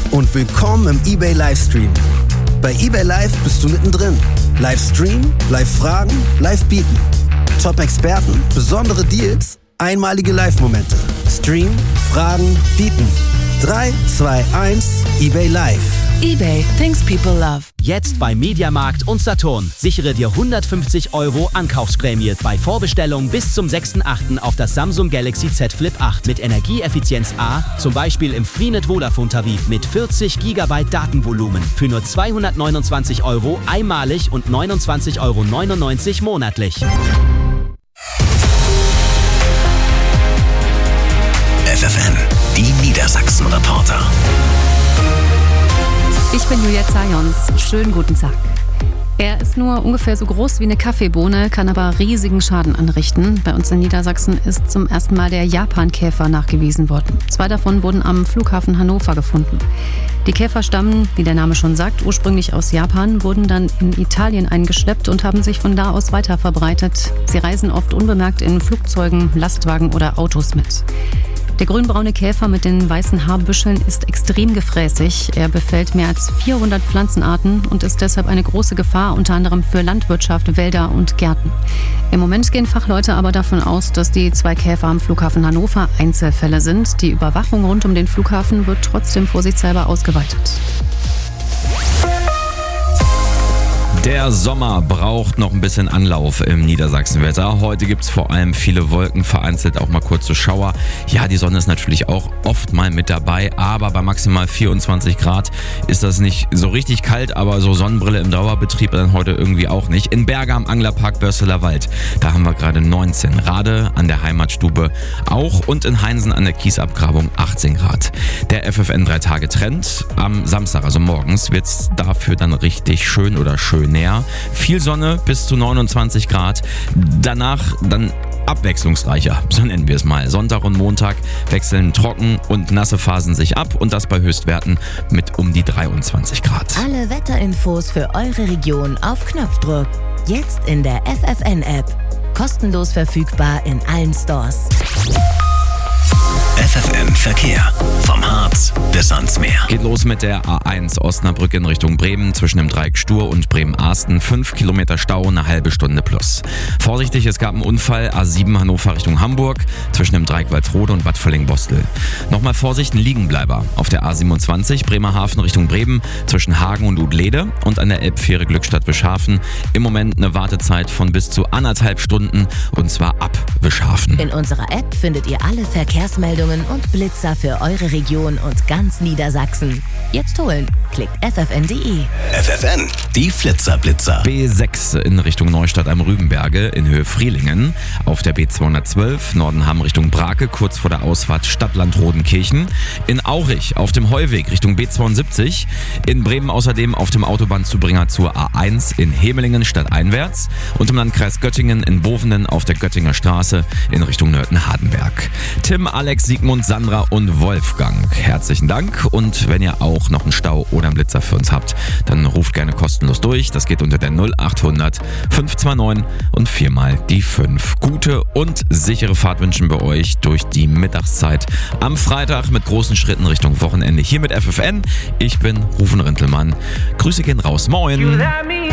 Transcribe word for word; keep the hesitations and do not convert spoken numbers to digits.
und willkommen im eBay Livestream. Bei eBay Live bist du mittendrin. Live streamen, live fragen, live bieten. Top-Experten, besondere Deals, einmalige Live-Momente. Stream, fragen, bieten. drei, zwei, eins, eBay Live. eBay, things people love. Jetzt bei Mediamarkt und Saturn. Sichere dir hundertfünfzig Euro Ankaufsprämie bei Vorbestellung bis zum sechsten achten auf das Samsung Galaxy Z Flip acht mit Energieeffizienz A, zum Beispiel im Freenet Vodafone Tarif mit vierzig Gigabyte Datenvolumen für nur zweihundertneunundzwanzig Euro einmalig und neunundzwanzig Euro neunundneunzig monatlich. F F N, die Niedersachsen-Reporter. Ich bin Julia Zajons. Schönen guten Tag. Er ist nur ungefähr so groß wie eine Kaffeebohne, kann aber riesigen Schaden anrichten. Bei uns in Niedersachsen ist zum ersten Mal der Japankäfer nachgewiesen worden. Zwei davon wurden am Flughafen Hannover gefunden. Die Käfer stammen, wie der Name schon sagt, ursprünglich aus Japan, wurden dann in Italien eingeschleppt und haben sich von da aus weiter verbreitet. Sie reisen oft unbemerkt in Flugzeugen, Lastwagen oder Autos mit. Der grünbraune Käfer mit den weißen Haarbüscheln ist extrem gefräßig. Er befällt mehr als vierhundert Pflanzenarten und ist deshalb eine große Gefahr, unter anderem für Landwirtschaft, Wälder und Gärten. Im Moment gehen Fachleute aber davon aus, dass die zwei Käfer am Flughafen Hannover Einzelfälle sind. Die Überwachung rund um den Flughafen wird trotzdem vorsichtshalber ausgeweitet. Der Sommer braucht noch ein bisschen Anlauf im Niedersachsenwetter. Heute gibt es vor allem viele Wolken, vereinzelt auch mal kurze Schauer. Ja, die Sonne ist natürlich auch oft mal mit dabei, aber bei maximal vierundzwanzig Grad ist das nicht so richtig kalt, aber so Sonnenbrille im Dauerbetrieb dann heute irgendwie auch nicht. In Berge am Anglerpark Börsteler Wald, da haben wir gerade neunzehn, Rade an der Heimatstube auch und in Heinsen an der Kiesabgrabung achtzehn Grad. Der F F N drei Tage Trend am Samstag, also morgens, wird es dafür dann richtig schön oder schön näher. Viel Sonne bis zu neunundzwanzig Grad. Danach dann abwechslungsreicher, so nennen wir es mal. Sonntag und Montag wechseln trocken und nasse Phasen sich ab und das bei Höchstwerten mit um die dreiundzwanzig Grad. Alle Wetterinfos für eure Region auf Knopfdruck. Jetzt in der F F N-App. Kostenlos verfügbar in allen Stores. F F N Verkehr. Vom Harz bis ans Meer. Geht los mit der A eins Osnabrück in Richtung Bremen zwischen dem Dreieck Stur und Bremen-Ahsten. fünf Kilometer Stau, eine halbe Stunde plus. Vorsichtig, es gab einen Unfall. A sieben Hannover Richtung Hamburg zwischen dem Dreieck Walsrode und Bad Völling-Bostel. Nochmal Vorsicht, ein Liegenbleiber. Auf der A siebenundzwanzig Bremerhaven Richtung Bremen zwischen Hagen und Udlede und an der Elbfähre Glückstadt Wischhafen. Im Moment eine Wartezeit von bis zu anderthalb Stunden und zwar ab Wischhafen. In unserer App findet ihr alle Verkehrsmeldungen und Blitzer für eure Region und ganz Niedersachsen. Jetzt holen. Klickt f f n punkt d e. F F N, die Flitzer-Blitzer. B sechs in Richtung Neustadt am Rübenberge in Höhe Frielingen. Auf der B zweihundertzwölf Nordenham Richtung Brake kurz vor der Ausfahrt Stadtland-Rodenkirchen. In Aurich auf dem Heuweg Richtung B zweiundsiebzig. In Bremen außerdem auf dem Autobahnzubringer zur A eins in Hemelingen stadteinwärts. Und im Landkreis Göttingen in Bovenen auf der Göttinger Straße in Richtung Nörten-Hardenberg. Tim, Alex, Sigmund, Sandra und Wolfgang, herzlichen Dank. Und wenn ihr auch noch einen Stau oder einen Blitzer für uns habt, dann ruft gerne kostenlos durch. Das geht unter der null achthundert fünf zwei neun und viermal die fünf. Gute und sichere Fahrt wünschen wir euch durch die Mittagszeit am Freitag mit großen Schritten Richtung Wochenende hier mit F F N. Ich bin Rufen Rintelmann. Grüße gehen raus. Moin!